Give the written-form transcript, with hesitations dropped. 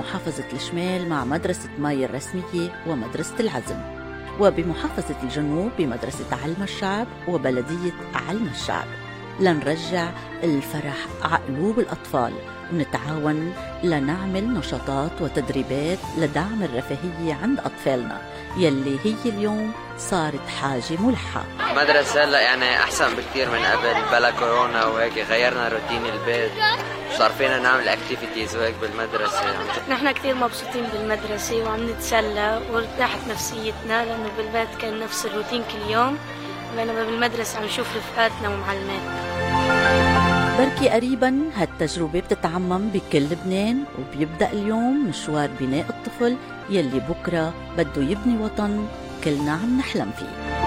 بمحافظة الشمال مع مدرسة ماي الرسمية ومدرسة العزم، وبمحافظة الجنوب بمدرسة علم الشعب وبلدية علم الشعب، لنرجع الفرح عقلوب الأطفال ونتعاون لنعمل نشاطات وتدريبات لدعم الرفاهية عند أطفالنا يلي هي اليوم صارت حاجة ملحة. مدرسة هلا يعني أحسن بكتير من قبل بلا كورونا وهيك، غيرنا روتين البيت، صار فينا نعمل اكتيفيتيز وهيك بالمدرسة. نحن كتير مبسوطين بالمدرسة وعم نتسلى وارتاحت نفسيتنا، لأنه بالبيت كان نفس الروتين كل يوم، بينما بالمدرسة عم نشوف رفقاتنا ومعلماتنا. بركي قريبا هالتجربة بتتعمم بكل لبنان، وبيبدأ اليوم مشوار بناء الطفل يلي بكرة بده يبني وطن كلنا عم نحلم فيه.